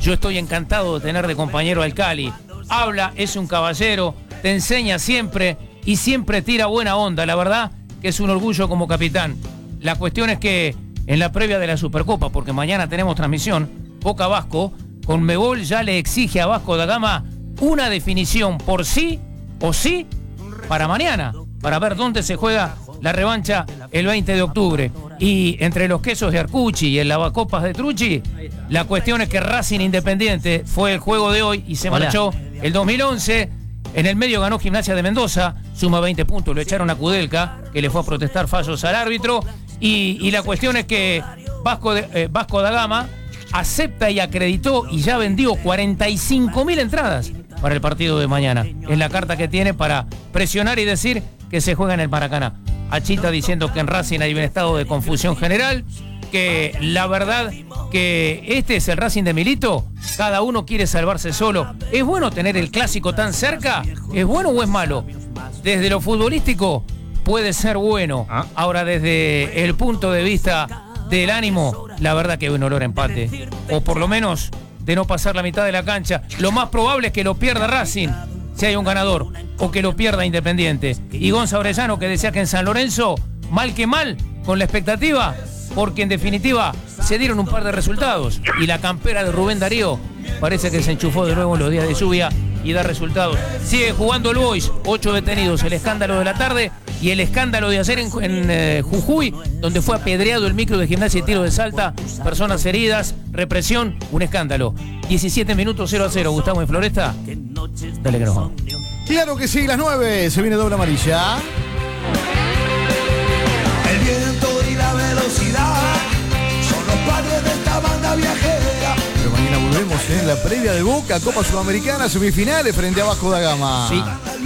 yo estoy encantado de tener de compañero al Cali. Habla, es un caballero, te enseña siempre y siempre tira buena onda. La verdad que es un orgullo como capitán. La cuestión es que en la previa de la Supercopa, porque mañana tenemos transmisión, Boca Vasco, Conmebol ya le exige a Vasco da Gama una definición por sí o sí para mañana, para ver dónde se juega la revancha el 20 de octubre. Y entre los quesos de Arcucci y el lavacopas de Trucci, la cuestión es que Racing Independiente fue el juego de hoy y se marchó el 2011. En el medio ganó Gimnasia de Mendoza, suma 20 puntos, lo echaron a Kudelka, que le fue a protestar fallos al árbitro. Y la cuestión es que Vasco da Gama acepta y acreditó y ya vendió 45.000 entradas para el partido de mañana. Es la carta que tiene para presionar y decir que se juega en el Maracaná. Achita diciendo que en Racing hay un estado de confusión general, que la verdad que este es el Racing de Milito, cada uno quiere salvarse solo. ¿Es bueno tener el clásico tan cerca? ¿Es bueno o es malo? Desde lo futbolístico puede ser bueno. Ahora desde el punto de vista del ánimo, la verdad que hay un olor a empate. O por lo menos de no pasar la mitad de la cancha. Lo más probable es que lo pierda Racing si hay un ganador, o que lo pierda Independiente. Y Gonza Orellano, que decía que en San Lorenzo, mal que mal, con la expectativa, porque en definitiva se dieron un par de resultados y la campera de Rubén Darío parece que se enchufó de nuevo en los días de lluvia y da resultados. Sigue jugando el Boys, 8 detenidos, el escándalo de la tarde y el escándalo de ayer en Jujuy, donde fue apedreado el micro de Gimnasia y Tiro de Salta, personas heridas, represión, un escándalo. 17 minutos 0-0, Gustavo en Floresta. Dale que nos vamos. Claro que sí, las 9, se viene doble amarilla. El viento y la velocidad son los padres de esta banda viajera. Pero mañana volvemos en la previa de Boca, Copa Sudamericana, semifinales frente a Vasco da Gama. Sí.